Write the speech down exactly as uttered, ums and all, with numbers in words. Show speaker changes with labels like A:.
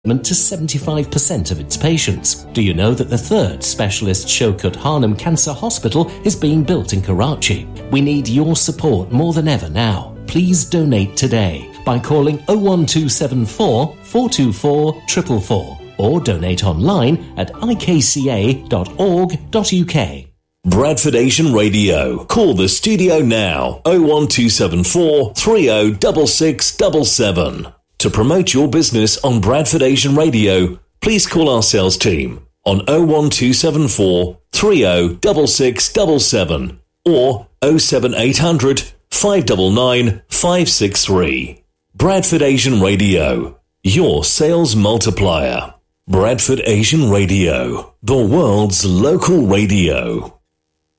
A: to seventy-five percent of its patients. Do you know that the third specialist Shaukat Hanum Cancer Hospital is being built in Karachi? We need your support more than ever now. Please donate today by calling oh one two seven four, four two four, four four four or donate online at i k c a dot org dot u k.
B: Bradford Asian Radio. Call the studio now oh one two seven four, three oh six six seven seven. To promote your business on Bradford Asian Radio, please call our sales team on oh one two seven four, three oh six six seven seven or oh seven eight hundred, five nine nine, five six three. Bradford Asian Radio, your sales multiplier. Bradford Asian Radio, the world's local radio.